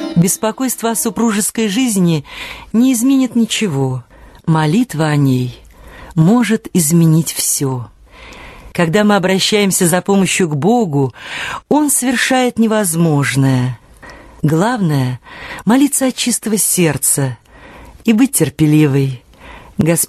Беспокойство о супружеской жизни не изменит ничего. Молитва о ней может изменить все. Когда мы обращаемся за помощью к Богу, Он совершает невозможное. Главное — молиться от чистого сердца и быть терпеливой.